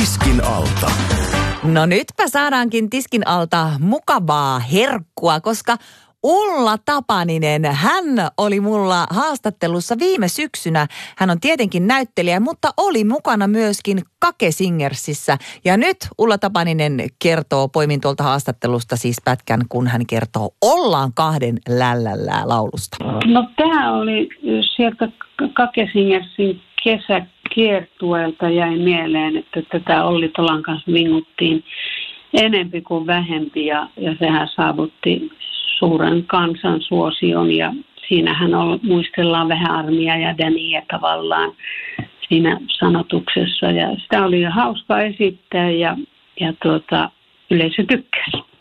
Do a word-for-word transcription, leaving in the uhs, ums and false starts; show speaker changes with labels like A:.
A: Tiskin alta.
B: No nytpä saadaankin tiskin alta mukavaa herkkua, koska Ulla Tapaninen, hän oli mulla haastattelussa viime syksynä. Hän on tietenkin näyttelijä, mutta oli mukana myöskin Kake Singersissä. Ja nyt Ulla Tapaninen kertoo, poimin tuolta haastattelusta siis pätkän, kun hän kertoo Ollaan kahden lällällää laulusta.
C: No tämä oli sieltä Kake Singersin kesäkiertueelta jäi mieleen, että tätä Olli Tolan kanssa vinguttiin enempi kuin vähempi ja, ja sehän saavutti suuren kansan suosion ja siinähän on, muistellaan vähän Armia ja Dania tavallaan siinä sanotuksessa ja sitä oli hauska esittää ja, ja tuota, yleisö tykkäsi.